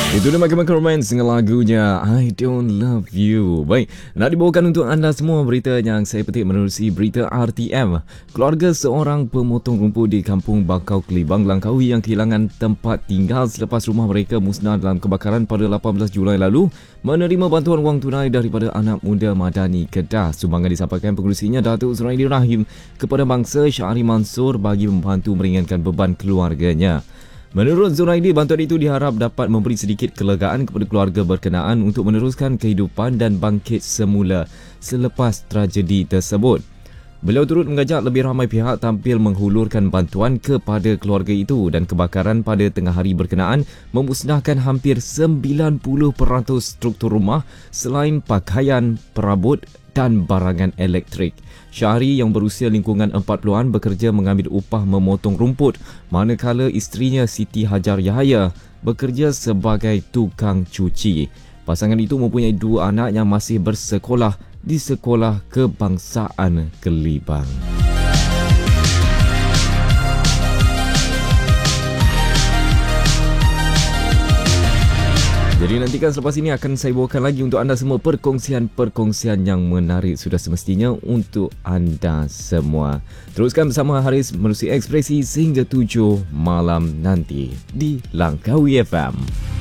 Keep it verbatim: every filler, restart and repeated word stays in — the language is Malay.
Itu dia Michael Romance dengan lagunya I Don't Love You. Baik, nak dibawakan untuk anda semua berita yang saya petik menerusi berita R T M. Keluarga seorang pemotong rumput di Kampung Bakau Kelibang, Langkawi yang kehilangan tempat tinggal selepas rumah mereka musnah dalam kebakaran pada lapan belas Julai lalu menerima bantuan wang tunai daripada anak muda Madani Kedah. Sumbangan disampaikan pengerusinya Datuk Zuraidi Rahim kepada bangsa Syahri Mansur bagi membantu meringankan beban keluarganya. Menurut Zuraidi, bantuan itu diharap dapat memberi sedikit kelegaan kepada keluarga berkenaan untuk meneruskan kehidupan dan bangkit semula selepas tragedi tersebut. Beliau turut mengajak lebih ramai pihak tampil menghulurkan bantuan kepada keluarga itu dan kebakaran pada tengah hari berkenaan memusnahkan hampir sembilan puluh peratus struktur rumah selain pakaian, perabot dan barangan elektrik. Syahri yang berusia lingkungan empat puluhan bekerja mengambil upah memotong rumput, manakala isterinya Siti Hajar Yahaya bekerja sebagai tukang cuci. Pasangan itu mempunyai dua anak yang masih bersekolah di Sekolah Kebangsaan Kelibang. Jadi nantikan selepas ini akan saya bawakan lagi untuk anda semua perkongsian-perkongsian yang menarik sudah semestinya untuk anda semua. Teruskan bersama Haris menerusi Ekspresi sehingga tujuh malam nanti di Langkawi F M.